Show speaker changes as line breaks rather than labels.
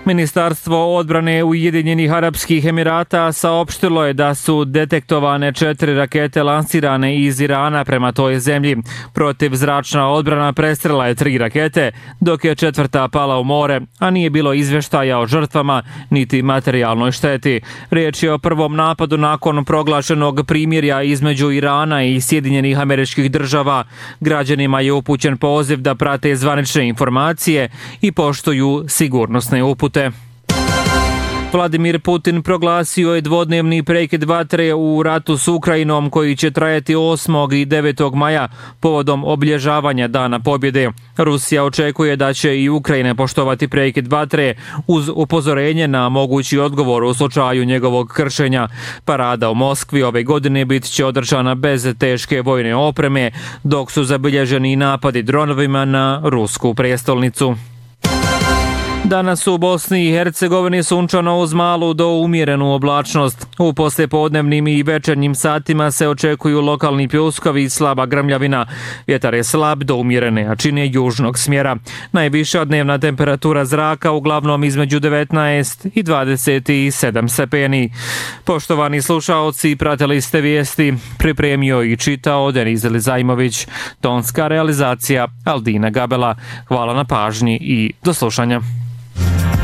Ministarstvo odbrane Ujedinjenih Arapskih Emirata saopštilo je da su detektovane 4 rakete lansirane iz Irana prema toj zemlji. Protivzračna odbrana prestrela je 3 rakete, dok je 4. pala u more, a nije bilo izvještaja o žrtvama niti materijalnoj šteti. Riječ je o prvom napadu nakon proglašenog primirja između Irana i Sjedinjenih Američkih Država. Građanima je upućen poziv da prate zvanične informacije i poštuju sigurnosne upute. Vladimir Putin proglasio je dvodnevni prekid vatre u ratu s Ukrajinom koji će trajati 8. i 9. maja povodom obilježavanja Dana pobjede. Rusija očekuje da će i Ukrajina poštovati prekid vatre uz upozorenje na mogući odgovor u slučaju njegovog kršenja. Parada u Moskvi ove godine bit će održana bez teške vojne opreme, dok su zabilježeni napadi dronovima na rusku prijestolnicu. Danas u Bosni i Hercegovini sunčano uz malu do umjerenu oblačnost. U poslijepodnevnim i večernjim satima se očekuju lokalni pljuskovi i slaba grmljavina. Vjetar je slab do umjerene jačine južnog smjera. Najviša dnevna temperatura zraka uglavnom između 19 i 27 stepeni. Poštovani slušaoci, pratili ste vijesti. Pripremio i čitao Deniz Elizajmović. Tonska realizacija Aldina Gabela. Hvala na pažnji i do slušanja.